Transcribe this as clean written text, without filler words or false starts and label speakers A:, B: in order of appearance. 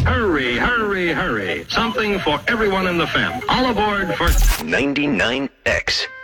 A: Hurry, hurry, hurry. Something for everyone in the family. All aboard for
B: 99X.